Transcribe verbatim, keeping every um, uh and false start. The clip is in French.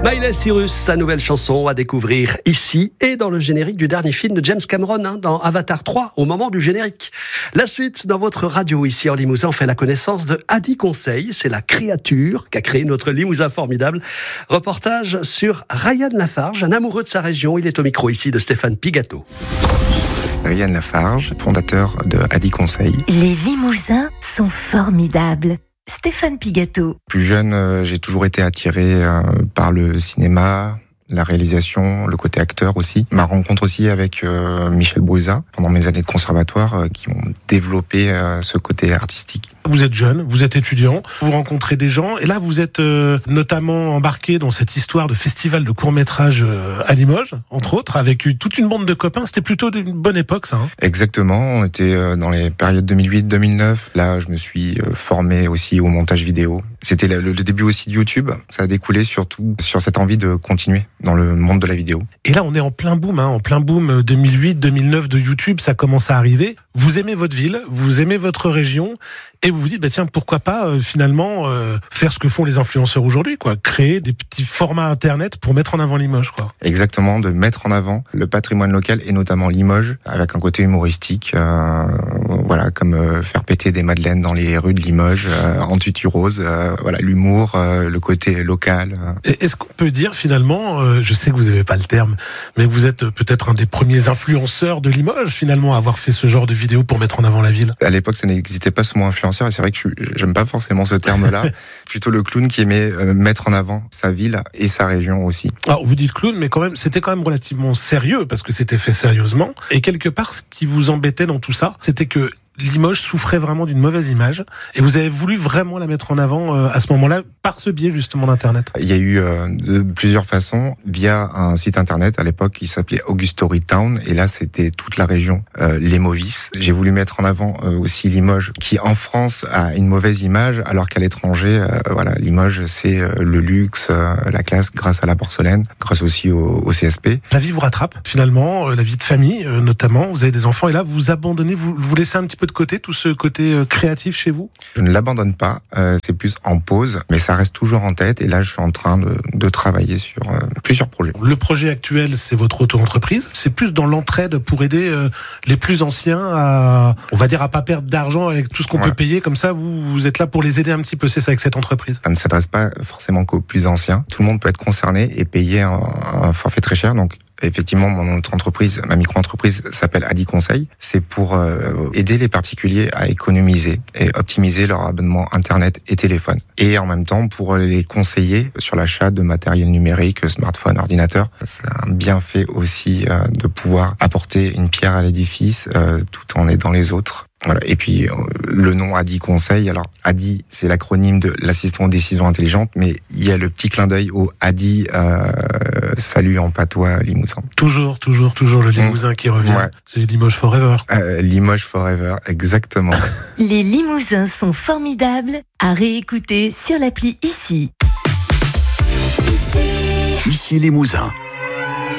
Miley Cyrus, sa nouvelle chanson à découvrir ici et dans le générique du dernier film de James Cameron, hein, dans Avatar trois, au moment du générique. La suite, dans votre radio ici en Limousin, on fait la connaissance de Adi Conseil. C'est la créature qu'a créé notre Limousin formidable. Reportage sur Ryan Lafarge, un amoureux de sa région. Il est au micro ici de Stéphane Pigato. Ryan Lafarge, fondateur de Adi Conseil. Les Limousins sont formidables. Stéphane Pigato. Plus jeune, euh, j'ai toujours été attiré euh, par le cinéma, la réalisation, le côté acteur aussi. Ma rencontre aussi avec euh, Michel Brusa pendant mes années de conservatoire euh, qui ont développé euh, ce côté artistique. Vous êtes jeune, vous êtes étudiant, vous rencontrez des gens, et là vous êtes euh, notamment embarqué dans cette histoire de festival de court-métrage euh, à Limoges, entre autres, avec toute une bande de copains. C'était plutôt une bonne époque, ça. Hein. Exactement, on était euh, dans les périodes deux mille huit deux mille neuf. Là, je me suis euh, formé aussi au montage vidéo. C'était le, le début aussi de YouTube. Ça a découlé surtout sur cette envie de continuer dans le monde de la vidéo. Et là, on est en plein boom, hein, en plein boom deux mille huit deux mille neuf de YouTube. Ça commence à arriver. Vous aimez votre ville, vous aimez votre région, et vous vous dites, bah tiens, pourquoi pas euh, finalement euh, faire ce que font les influenceurs aujourd'hui, quoi, créer des petits formats internet pour mettre en avant Limoges, quoi. Exactement, de mettre en avant le patrimoine local et notamment Limoges, avec un côté humoristique, euh, voilà, comme euh, faire péter des madeleines dans les rues de Limoges, euh, en tutu rose, euh, voilà, l'humour, euh, le côté local. Euh. Et est-ce qu'on peut dire finalement, euh, je sais que vous n'avez pas le terme, mais vous êtes peut-être un des premiers influenceurs de Limoges finalement à avoir fait ce genre de vidéo pour mettre en avant la ville? À l'époque, ça n'existait pas ce mot influenceur, et c'est vrai que je, j'aime pas forcément ce terme-là. Plutôt le clown qui aimait euh, mettre en avant sa ville et sa région aussi. Alors, vous dites clown, mais quand même, c'était quand même relativement sérieux, parce que c'était fait sérieusement. Et quelque part, ce qui vous embêtait dans tout ça, c'était que Limoges souffrait vraiment d'une mauvaise image, et vous avez voulu vraiment la mettre en avant euh, à ce moment-là, par ce biais justement d'Internet. Il y a eu euh, de plusieurs façons, via un site Internet à l'époque qui s'appelait August Story Town, et là c'était toute la région euh, Lémovis. J'ai voulu mettre en avant euh, aussi Limoges, qui en France a une mauvaise image, alors qu'à l'étranger, euh, voilà, Limoges c'est euh, le luxe, euh, la classe, grâce à la porcelaine, grâce aussi au, au C S P. La vie vous rattrape finalement, euh, la vie de famille euh, notamment, vous avez des enfants, et là vous abandonnez, vous, vous laissez un petit peu de côté tout ce côté euh, créatif chez vous? Je ne l'abandonne pas, euh, c'est plus en pause, mais ça reste toujours en tête, et là je suis en train de, de travailler sur euh, plusieurs projets. Le projet actuel, c'est votre auto-entreprise, c'est plus dans l'entraide pour aider euh, les plus anciens à, on va dire, à pas perdre d'argent avec tout ce qu'on Voilà. peut payer, comme ça vous, vous êtes là pour les aider un petit peu, c'est ça, avec cette entreprise? Ça ne s'adresse pas forcément qu'aux plus anciens, tout le monde peut être concerné et payer un, un forfait très cher, donc effectivement, mon autre entreprise, ma micro-entreprise s'appelle Adi Conseil. C'est pour euh, aider les particuliers à économiser et optimiser leur abonnement Internet et téléphone. Et en même temps, pour les conseiller sur l'achat de matériel numérique, smartphone, ordinateur. C'est un bienfait aussi euh, de pouvoir apporter une pierre à l'édifice euh, tout en aidant les autres. Voilà. Et puis, le nom Adi Conseil. Alors, Adi, c'est l'acronyme de l'assistant aux décisions intelligentes, mais il y a le petit clin d'œil au Adi, euh, salut en patois Limousin. Toujours, toujours, toujours le Limousin mmh. qui revient. Ouais. C'est Limoges Forever. Euh, Limoges Forever, exactement. Les Limousins sont formidables, à réécouter sur l'appli ici. Ici Limousin.